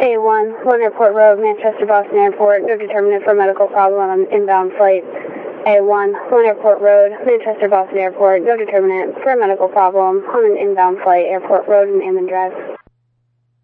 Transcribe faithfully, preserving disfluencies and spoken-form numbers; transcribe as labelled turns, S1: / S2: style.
S1: A one, Lone Airport Road, Manchester Boston Airport, no determinant for medical problem on an inbound flight. A one, Lone Airport Road, Manchester Boston Airport, no determinant for a medical problem on an inbound flight, Airport Road and Ammon Drive.